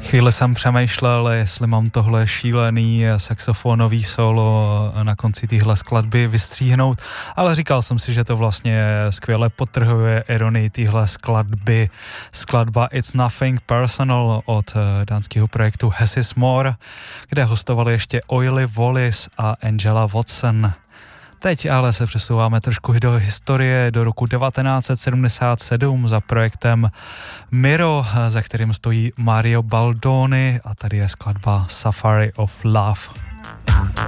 Chvíli jsem přemýšlel, jestli mám tohle šílený saxofonový solo na konci téhle skladby vystříhnout, ale říkal jsem si, že to vlastně skvěle podtrhuje ironii téhle skladby. Skladba It's Nothing Personal od dánského projektu Less is More, kde hostovali ještě Oily Wallis a Angela Watson. Teď ale se přesouváme trošku do historie, do roku 1977 za projektem Miro, za kterým stojí Mario Baldoni, a tady je skladba Safari of Love.